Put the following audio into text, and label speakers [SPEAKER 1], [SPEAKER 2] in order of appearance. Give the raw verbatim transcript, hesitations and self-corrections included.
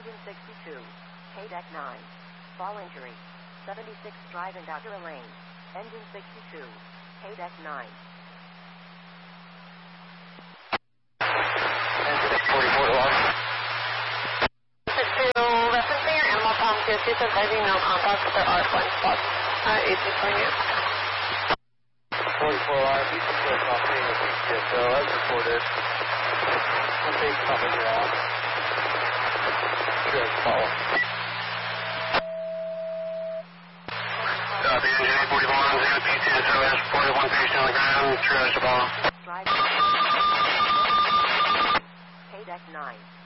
[SPEAKER 1] Engine sixty-two. K-Deck nine. Fall injury. seventy-six driving out of lane. Engine sixty-two. K-Deck nine.
[SPEAKER 2] Engine forty-four to one.
[SPEAKER 3] To referencing your animal problem two two advising no contact, there are blind spots at A C twenty-eight.
[SPEAKER 2] forty-four line, B C C S operating with B C S O as reported. Update coming down. Direct follow.
[SPEAKER 4] Uh, the engine eight forty-one, zero P C S O as reported, one patient on the ground, triage to follow.
[SPEAKER 1] K-Deck nine.